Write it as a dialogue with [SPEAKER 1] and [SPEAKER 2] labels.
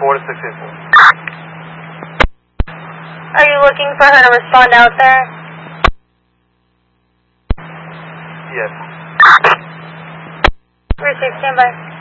[SPEAKER 1] 684 to 684.
[SPEAKER 2] Are you looking for her to respond out there?
[SPEAKER 1] Yes.
[SPEAKER 2] Received, stand by.